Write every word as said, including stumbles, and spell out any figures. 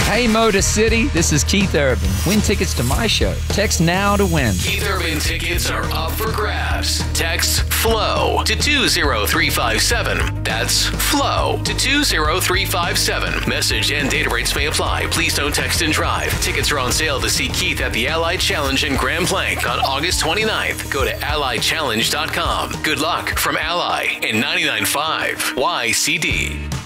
Hey, Motor City, this is Keith Urban. Win tickets to my show. Text now to win. Keith Urban tickets are up for grabs. Text FLOW to two zero three five seven. That's FLOW to two zero three five seven. Message and data rates may apply. Please don't text and drive. Tickets are on sale to see Keith at the Allied Challenge in Grand Plank on August twenty-ninth. Go to allied challenge dot com. Good luck from Ally and ninety-nine point five Y C D.